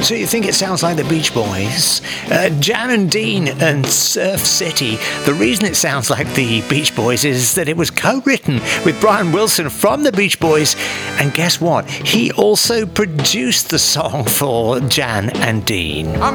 So you think it sounds like the Beach Boys? Jan and Dean and Surf City. The reason it sounds like the Beach Boys is that it was co-written with Brian Wilson from the Beach Boys, and guess what? He also produced the song for Jan and Dean.